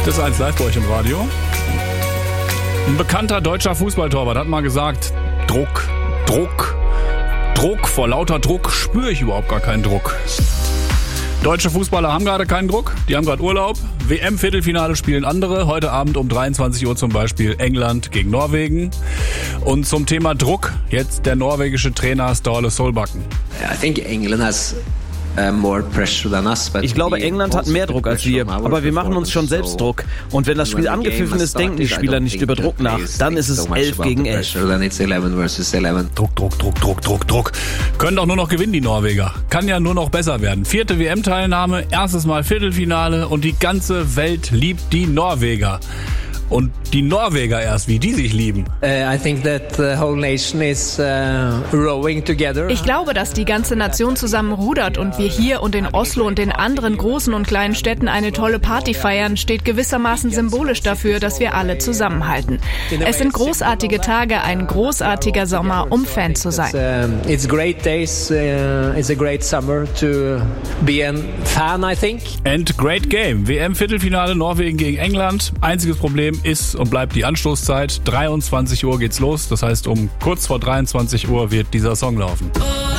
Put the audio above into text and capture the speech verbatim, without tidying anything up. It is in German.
Das ist eins live bei euch im Radio. Ein bekannter deutscher Fußballtorwart hat mal gesagt, Druck, Druck, Druck, vor lauter Druck spüre ich überhaupt gar keinen Druck. Deutsche Fußballer haben gerade keinen Druck, die haben gerade Urlaub. W M-Viertelfinale spielen andere, heute Abend um dreiundzwanzig Uhr zum Beispiel England gegen Norwegen. Und zum Thema Druck jetzt der norwegische Trainer Ståle Solbakken. I think England has Ich glaube, England hat mehr Druck als wir, aber wir machen uns schon selbst Druck. Und wenn das Spiel angepfiffen ist, denken die Spieler nicht über Druck nach. Dann ist es elf gegen elf. Druck, Druck, Druck, Druck, Druck, Druck. Können doch nur noch gewinnen, die Norweger. Kann ja nur noch besser werden. Vierte W M-Teilnahme, erstes Mal Viertelfinale und die ganze Welt liebt die Norweger. Und die Norweger erst, wie die sich lieben. Ich glaube, dass die ganze Nation zusammen rudert und wir hier und in Oslo und in anderen großen und kleinen Städten eine tolle Party feiern, steht gewissermaßen symbolisch dafür, dass wir alle zusammenhalten. Es sind großartige Tage, ein großartiger Sommer, um Fan zu sein. It's great days, it's a great summer to be a fan, I think. And great game. W M-Viertelfinale Norwegen gegen England. Einziges Problem ist und bleibt die Anstoßzeit. dreiundzwanzig Uhr geht's los. Das heißt, um kurz vor dreiundzwanzig Uhr wird dieser Song laufen.